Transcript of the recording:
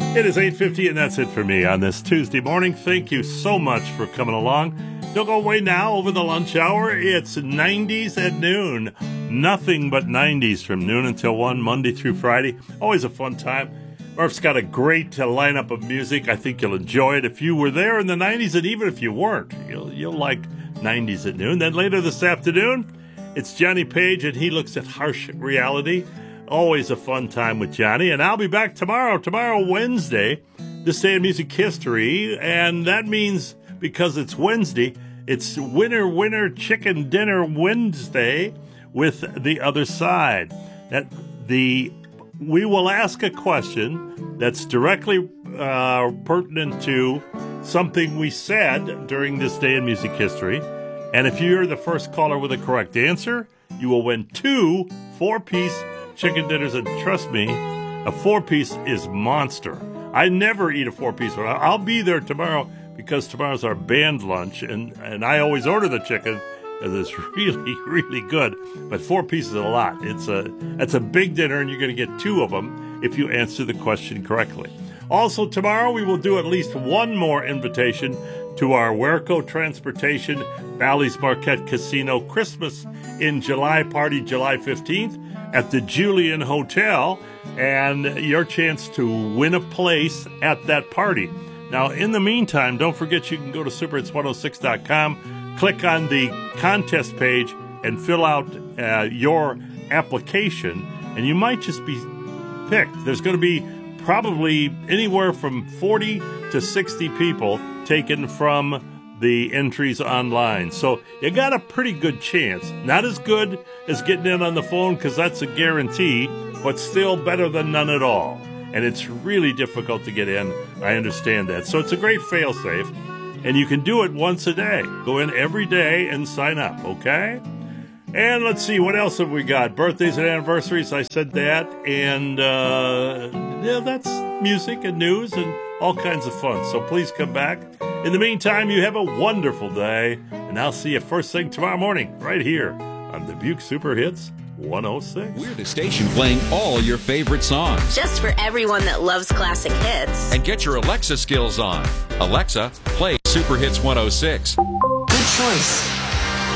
It is 8:50, and that's it for me on this Tuesday morning. Thank you so much for coming along. Don't go away now over the lunch hour. It's 90s at noon. Nothing but 90s from noon until 1, Monday through Friday. Always a fun time. Murph's got a great lineup of music. I think you'll enjoy it. If you were there in the 90s, and even if you weren't, you'll like 90s at noon. Then later this afternoon, it's Johnny Page, and he looks at harsh reality. Always a fun time with Johnny. And I'll be back tomorrow, Wednesday, this day in music history. And that means, because it's Wednesday, it's Winner Chicken Dinner Wednesday with The Other Side. We will ask a question that's directly pertinent to something we said during this day in music history. And if you're the first caller with a correct answer, you will win 2 4-piece chicken dinners. And trust me, a 4-piece is monster. I never eat a 4-piece one. I'll be there tomorrow because tomorrow's our band lunch, and I always order the chicken because it's really, really good. But 4 pieces is a lot. It's a big dinner, and you're going to get 2 of them if you answer the question correctly. Also, tomorrow we will do at least one more invitation to our Werco Transportation Bally's Marquette Casino Christmas in July party, July 15th at the Julian Hotel, and your chance to win a place at that party. Now, in the meantime, don't forget you can go to superhits106.com, click on the contest page, and fill out your application, and you might just be picked. There's going to be probably anywhere from 40 to 60 people taken from the entries online. So you got a pretty good chance. Not as good as getting in on the phone, because that's a guarantee, but still better than none at all. And it's really difficult to get in. I understand that. So it's a great fail-safe, and you can do it once a day. Go in every day and sign up, okay? And let's see, what else have we got? Birthdays and anniversaries, I said that. And that's music and news and all kinds of fun. So please come back. In the meantime, you have a wonderful day, and I'll see you first thing tomorrow morning right here on Dubuque Super Hits 106. We're the station playing all your favorite songs. Just for everyone that loves classic hits. And get your Alexa skills on. Alexa, play Super Hits 106. Good choice.